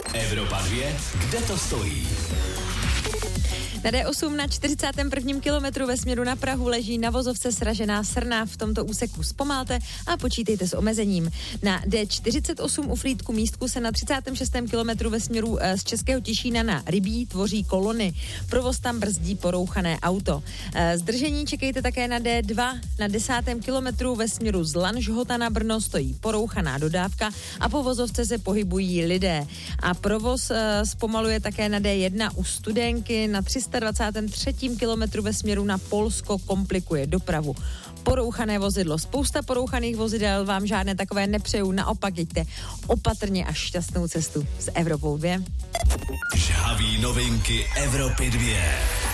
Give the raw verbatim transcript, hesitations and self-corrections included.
Evropa dva, kde to stojí? Na D osm na čtyřicátém prvním kilometru ve směru na Prahu leží na vozovce sražená srna. V tomto úseku zpomalte a počítejte s omezením. Na D čtyřicet osm u Frýdku Místku se na třicátém šestém kilometru ve směru z Českého Těšína na Rybí tvoří kolony. Provoz tam brzdí porouchané auto. Zdržení čekejte také na D dva. Na desátém kilometru ve směru z Lanžhota na Brno stojí porouchaná dodávka a po vozovce se pohybují lidé. A provoz zpomaluje také na D jedna u Studenky. Na tři sta dvacátém třetím kilometru ve směru na Polsko komplikuje dopravu porouchané vozidlo. Spousta porouchaných vozidel, vám žádné takové nepřeju, naopak jeďte opatrně a šťastnou cestu s Evropou dva. Žhaví novinky Evropy dva.